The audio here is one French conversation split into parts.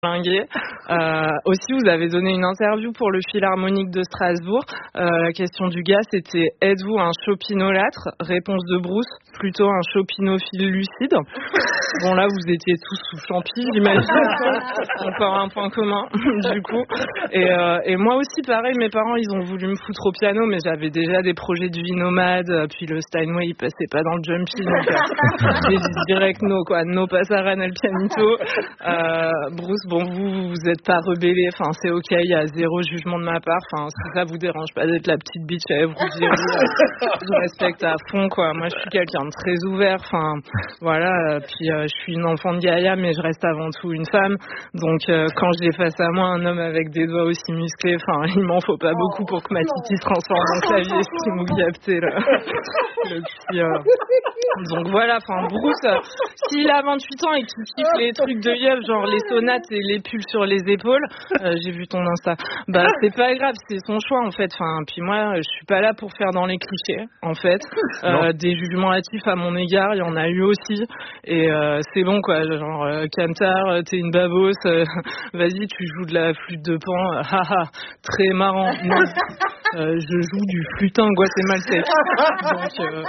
Linguet. Aussi, vous avez donné une interview pour le Philharmonique de Strasbourg. La question du gars, c'était « Êtes-vous un chopinolâtre ?» Réponse de Bruce, plutôt un chopinophile lucide. Bon, là, vous étiez tous sous champi, j'imagine. Encore un point commun, du coup. Et moi aussi, pareil, mes parents, ils ont voulu me foutre au piano, mais j'avais déjà des projets de vie nomade, puis le Steinway, il passait pas dans le jumpy, donc j'ai dit direct no, quoi. No passaran el pianito. Bruce, bon, vous êtes pas rebellé, enfin, c'est ok, il y a zéro jugement de ma part, enfin, si ça vous dérange pas d'être la petite bitch à Evry, je respecte à fond, quoi. Moi, je suis quelqu'un de très ouvert, enfin, voilà, puis je suis une enfant de Gaïa, mais je reste avant tout une femme, donc quand j'ai face à moi un homme avec des doigts aussi musclés, enfin, il m'en faut pas beaucoup pour que ma titi se transforme en clavier, si vous captez, là. Le petit, donc voilà, enfin, Bruce, s'il a 28 ans et qu'il kiffe les trucs de yeuf, genre les sonates et les pulls sur les épaules, j'ai vu ton Insta, bah c'est pas grave, c'est son choix en fait, enfin, puis moi je suis pas là pour faire dans les clichés en fait, des jugements hâtifs à mon égard, il y en a eu aussi, et c'est bon quoi, genre Kantar, t'es une babose, vas-y tu joues de la flûte de Pan, haha, très marrant, non, je joue du flutin guatémaltèque, donc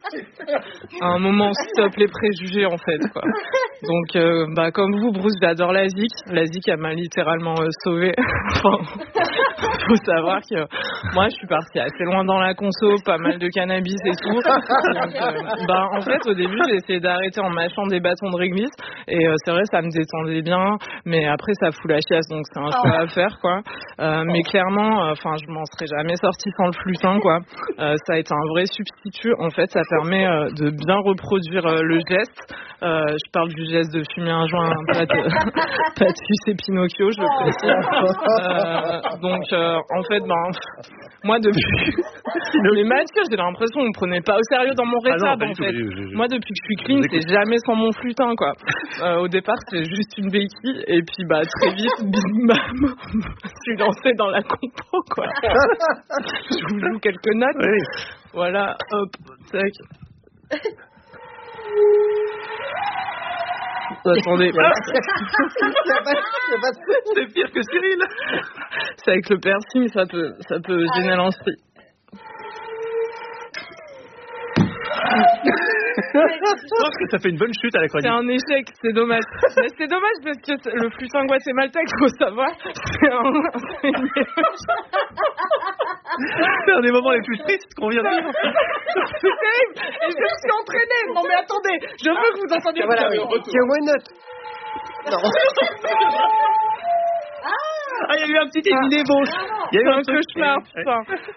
à un moment stop les préjugés en fait quoi. Donc bah comme vous Bruce, j'adore la Zik. La Zik elle m'a littéralement sauvée. Enfin, faut savoir que moi je suis partie assez loin dans la conso, pas mal de cannabis et tout. Donc bah en fait au début j'ai essayé d'arrêter en mâchant des bâtons de réglisse et c'est vrai ça me détendait bien, mais après ça fout la chiasse donc c'est un choix à faire quoi. Mais clairement enfin je m'en serais jamais sortie sans le flutin quoi. Ça a été un vrai substitut en fait, ça permet de bien reproduire le geste. Je parle du geste de fumer un joint, pas de sucer Pinocchio, je le précise. Donc, en fait, moi depuis... Mais Mathieu, j'ai l'impression qu'on me prenait pas au sérieux dans mon rétab, en fait. Moi, depuis que je suis clean, c'est jamais sans mon flutin, quoi. Au départ, c'est juste une béquille, et puis, très vite, bim bam, je suis lancée dans la compo, quoi. Je vous joue quelques notes. Oui. Voilà, hop, tac. Attendez, c'est pire que Cyril. C'est avec le piercing, ça peut gêner l'esprit. Je pense que ça fait une bonne chute à la chronique. C'est un échec, c'est dommage. Mais c'est dommage parce que le flutin guatémaltèque, faut savoir, c'est un des moments les plus tristes qu'on vient de vivre. C'est terrible. Et je me suis entraînée. Non mais attendez, je veux que vous entendiez. Voilà, why not? Non. Ah, il y a eu un petit ébauche. Il y a eu un cauchemar, putain.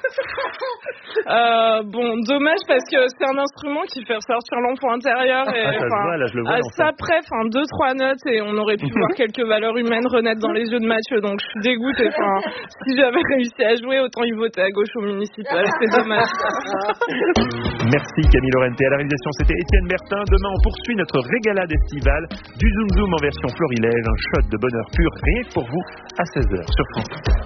Bon, dommage parce que c'est un instrument qui fait ressortir l'enfant intérieur. Et, ça se voit, là, je le vois. Ça près, 2-3 notes et on aurait pu voir quelques valeurs humaines renaître dans les yeux de Mathieu. Donc je suis dégoûtée. Si j'avais réussi à jouer, autant y voter à gauche au municipal. C'est dommage. Merci Camille Lorente. À la réalisation, c'était Étienne Bertin. Demain, on poursuit notre régalade estivale du Zoom Zoom en version florilège. Un shot de bonheur pur, rien que pour vous, à 16h sur France Inter.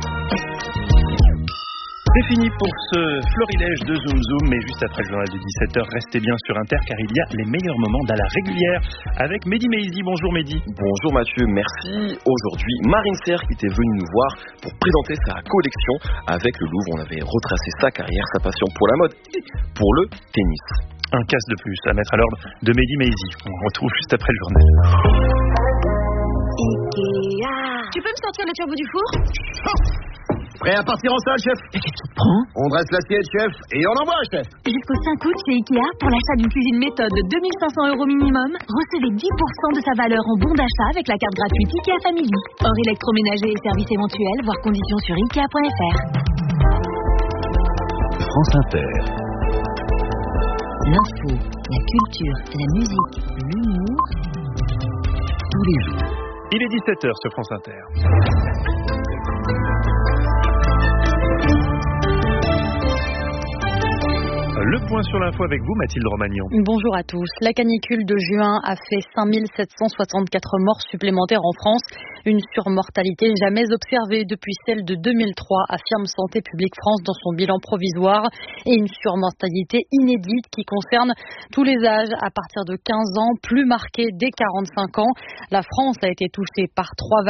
C'est fini pour ce florilège de Zoom Zoom, mais juste après le journal de 17h, restez bien sur Inter car il y a les meilleurs moments d'à la régulière avec Mehdi Maizi. Bonjour Mehdi. Bonjour Mathieu, merci. Aujourd'hui, Marine Serre qui était venue nous voir pour présenter sa collection. Avec le Louvre, on avait retracé sa carrière, sa passion pour la mode et pour le tennis. Un casse de plus à mettre à l'ordre de Mehdi Maizi. On retrouve juste après le journal. Ikea. Tu peux me sortir le turbo du four? Prêt à partir en salle, chef? Qu'est-ce qui te prend? On dresse l'assiette, chef, et on envoie, chef. Jusqu'au 5 août chez Ikea, pour l'achat d'une cuisine méthode de 2500 € minimum, recevez 10% de sa valeur en bon d'achat avec la carte gratuite Ikea Family. Hors électroménager et services éventuels, voir conditions sur Ikea.fr. France Inter. L'info, la culture, la musique, l'humour, tous les jours. Il est 17h sur France Inter. Le point sur l'info avec vous, Mathilde Romagnan. Bonjour à tous. La canicule de juin a fait 5764 morts supplémentaires en France. Une surmortalité jamais observée depuis celle de 2003, affirme Santé publique France dans son bilan provisoire. Et une surmortalité inédite qui concerne tous les âges à partir de 15 ans, plus marquée dès 45 ans. La France a été touchée par 3